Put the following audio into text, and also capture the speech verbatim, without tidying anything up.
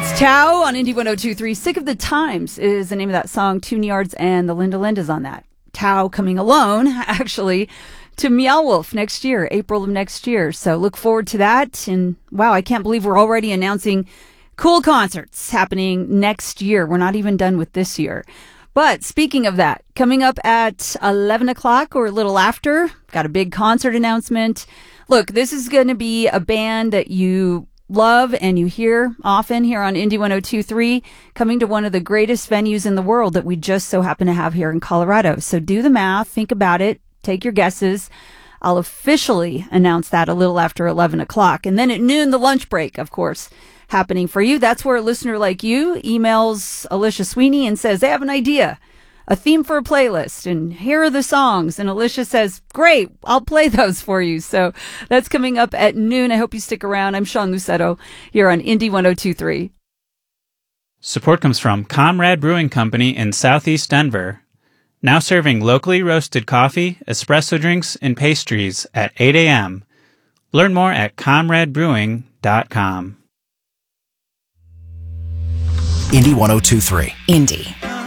Tao on Indie one oh two point three. Sick of the Times is the name of that song. Tune Yards and the Linda Lindas on that. Tao coming alone, actually, to Meow Wolf next year, April of next year. So look forward to that. And wow, I can't believe we're already announcing cool concerts happening next year. We're not even done with this year. But speaking of that, coming up at eleven o'clock or a little after, got a big concert announcement. Look, this is going to be a band that you love and you hear often here on Indie one oh two point three, coming to one of the greatest venues in the world that we just so happen to have here in Colorado. So do the math, think about it, take your guesses. I'll officially announce that a little after eleven o'clock. And then at noon, the lunch break, of course, happening for you. That's where a listener like you emails Alicia Sweeney and says they have an idea, a theme for a playlist, and here are the songs. And Alicia says, great, I'll play those for you. So that's coming up at noon. I hope you stick around. I'm Sean Lucetto here on Indie one oh two point three. Support comes from Comrade Brewing Company in Southeast Denver, now serving locally roasted coffee, espresso drinks, and pastries at eight a.m. Learn more at comrade brewing dot com. Indie one oh two point three. Indie